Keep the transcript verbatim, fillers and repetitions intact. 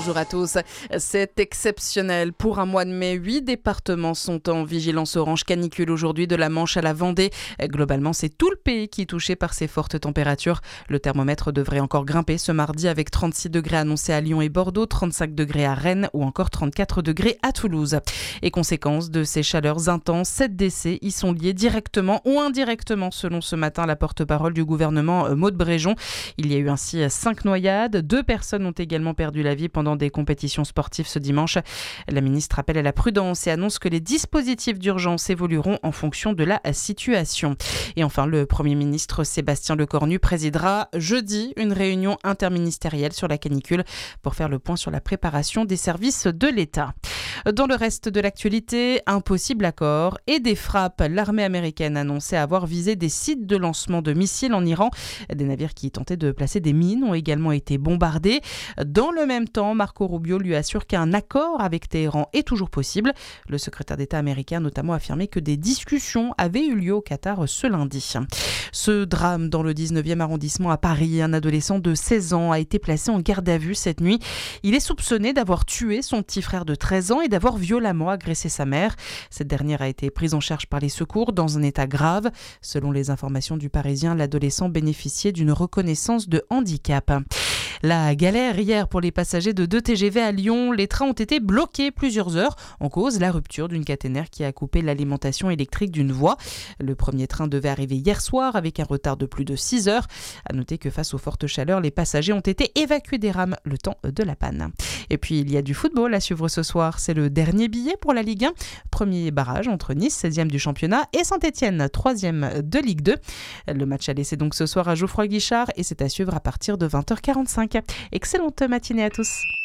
bonjour à tous. C'est exceptionnel. Pour un mois de mai, huit départements sont en vigilance orange canicule aujourd'hui, de la Manche à la Vendée. Globalement, c'est tout le pays qui est touché par ces fortes températures. Le thermomètre devrait encore grimper ce mardi avec trente-six degrés annoncés à Lyon et Bordeaux, trente-cinq degrés à Rennes ou encore trente-quatre degrés à Toulouse. Et conséquence de ces chaleurs intenses, sept décès y sont liés directement ou indirectement, selon ce matin la porte-parole du gouvernement Maud Bréjon. Il y a eu ainsi cinq noyades. Deux personnes ont également perdu la vie pendant des compétitions sportives ce dimanche. La ministre appelle à la prudence et annonce que les dispositifs d'urgence évolueront en fonction de la situation. Et enfin, le Premier ministre Sébastien Lecornu présidera jeudi une réunion interministérielle sur la canicule pour faire le point sur la préparation des services de l'État. Dans le reste de l'actualité, un possible accord et des frappes. L'armée américaine annonçait avoir visé des sites de lancement de missiles en Iran. Des navires qui tentaient de placer des mines ont également été bombardés. Dans le même temps, Marco Rubio lui assure qu'un accord avec Téhéran est toujours possible. Le secrétaire d'État américain a notamment affirmé que des discussions avaient eu lieu au Qatar ce lundi. Ce drame dans le dix-neuvième arrondissement à Paris, un adolescent de seize ans a été placé en garde à vue cette nuit. Il est soupçonné d'avoir tué son petit frère de treize ans et d'avoir violemment agressé sa mère. Cette dernière a été prise en charge par les secours dans un état grave. Selon les informations du Parisien, l'adolescent bénéficiait d'une reconnaissance de handicap. La galère hier pour les passagers de deux T G V à Lyon. Les trains ont été bloqués plusieurs heures. En cause, la rupture d'une caténaire qui a coupé l'alimentation électrique d'une voie. Le premier train devait arriver hier soir avec un retard de plus de six heures. À noter que face aux fortes chaleurs, les passagers ont été évacués des rames le temps de la panne. Et puis, il y a du football à suivre ce soir. C'est le dernier billet pour la Ligue un. Premier barrage entre Nice, seizième du championnat, et Saint-Etienne, troisième de Ligue deux. Le match aller, c'est donc ce soir à Geoffroy Guichard et c'est à suivre à partir de vingt heures quarante-cinq. Excellente matinée à tous.